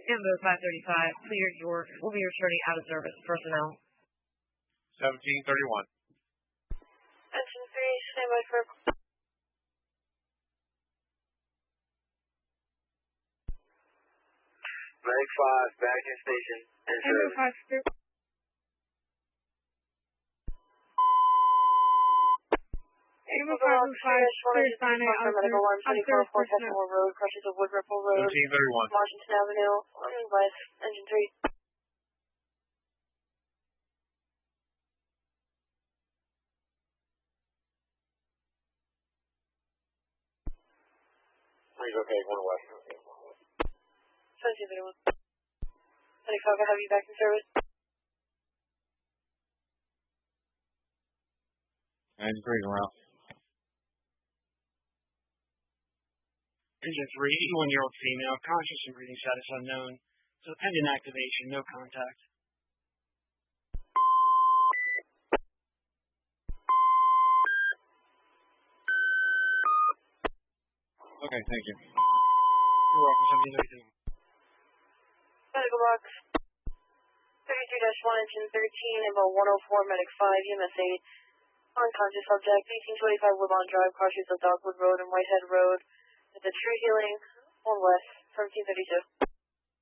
Invo 535, cleared York. Will be returning out of service. Personnel. 1731. Engine 3, stand by for... Medic 5, back in station. Invo 5 through... Invo 505, cleared finite out of service. Personnel. Road, crushes of Wood Ripple Road. 1731. Washington Avenue, west, engine 3. Please, okay, 1 west. 1731. Medic 5, I have you back in service. 93 around. Engine 3, 81-year-old female, conscious and breathing status unknown. So pending activation, no contact. Okay, thank you. You're welcome, 1732. Medical box. 32-1, engine 13, Invo 104, medic 5, EMS 8. Unconscious subject, 1825 Woodlawn Drive, crosses of Dogwood Road and Whitehead Road. At the True Healing, 1 west, 1732.